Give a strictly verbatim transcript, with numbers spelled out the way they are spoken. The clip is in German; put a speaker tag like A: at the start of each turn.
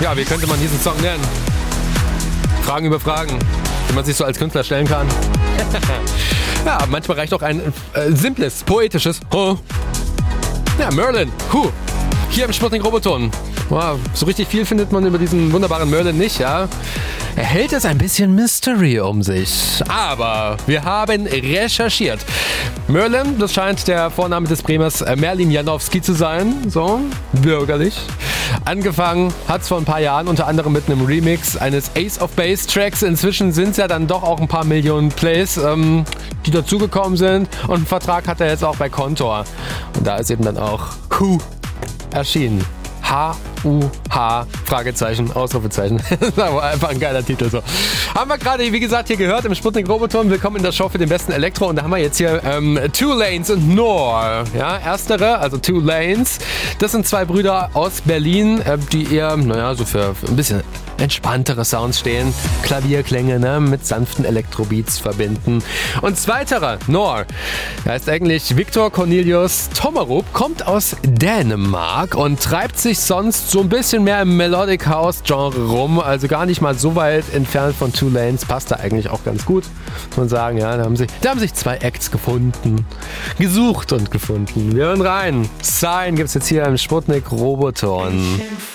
A: Ja, wie könnte man diesen Song nennen? Fragen über Fragen, die man sich so als Künstler stellen kann. Ja, manchmal reicht auch ein äh, simples, poetisches Huh. Ja, Merlin, Huh. Hier im Sputnik Roboton. Wow, so richtig viel findet man über diesen wunderbaren Merlin nicht, ja. Er hält es ein bisschen Mystery um sich. Aber wir haben recherchiert. Merlin, das scheint der Vorname des Bremers Merlin Janowski zu sein. So, bürgerlich. Angefangen hat es vor ein paar Jahren unter anderem mit einem Remix eines Ace of Base Tracks. Inzwischen sind es ja dann doch auch ein paar Millionen Plays, ähm, die dazugekommen sind. Und einen Vertrag hat er jetzt auch bei Kontor. Und da ist eben dann auch Huh erschienen. H U H, Fragezeichen, Ausrufezeichen. Das war einfach ein geiler Titel. So. Haben wir gerade, wie gesagt, hier gehört im Sputnik Roboton. Willkommen in der Show für den besten Elektro. Und da haben wir jetzt hier ähm, Two Lanes und Nor. Ja, erstere, also Two Lanes. Das sind zwei Brüder aus Berlin, äh, die eher, naja, so für, für ein bisschen entspanntere Sounds stehen. Klavierklänge, ne, mit sanften Elektrobeats verbinden. Und zweiterer, Nor, heißt eigentlich Viktor Cornelius Tommerup, kommt aus Dänemark und treibt sich sonst so ein bisschen mehr im Melodic House Genre rum, also gar nicht mal so weit entfernt von Two Lanes, passt da eigentlich auch ganz gut, muss man sagen, ja, da haben sich, da haben sich zwei Acts gefunden, gesucht und gefunden. Wir hören rein. Sign gibt's jetzt hier im Sputnik Roboton.